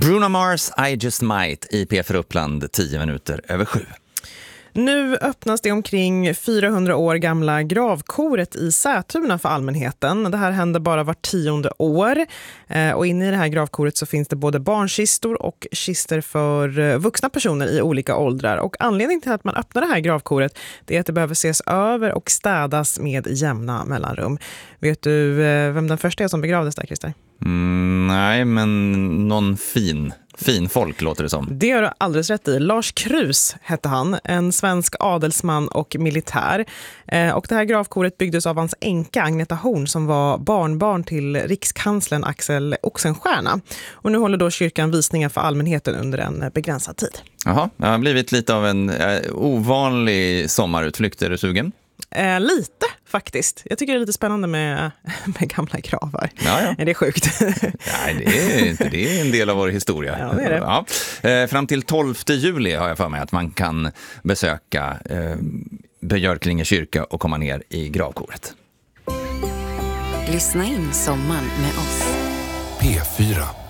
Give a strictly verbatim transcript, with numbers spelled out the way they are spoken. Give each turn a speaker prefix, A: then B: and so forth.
A: Bruno Mars, I Just Might i P fyra Uppland, tio minuter över sju.
B: Nu öppnas det omkring fyrahundra år gamla gravkoret i Sätuna för allmänheten. Det här händer bara var tionde år. Och inne i det här gravkoret så finns det både barnkistor och kister för vuxna personer i olika åldrar. Och anledningen till att man öppnar det här gravkoret, det är att det behöver ses över och städas med jämna mellanrum. Vet du vem den första är som begravdes där, Christer?
A: Mm, nej, men någon fin... Fin folk låter det som.
B: Det har du alldeles rätt i. Lars Krus hette han, en svensk adelsman och militär. Eh, och det här gravkoret byggdes av hans änka Agneta Horn som var barnbarn till rikskanslern Axel Oxenstierna. Och nu håller då kyrkan visningar för allmänheten under en begränsad tid.
A: Jaha, det har blivit lite av en eh, ovanlig sommarutflykt. Är du sugen?
B: Eh, lite faktiskt. Jag tycker det är lite spännande med, med gamla gravar.
A: Ja, ja.
B: Är det sjukt?
A: Nej, det är inte. Det är en del av vår historia.
B: Ja, det är det.
A: Ja. Eh, fram till tolfte juli har jag för mig att man kan besöka eh, Björklinge kyrka och komma ner i gravkoret.
C: Lyssna in sommaren med oss.
D: P fyra.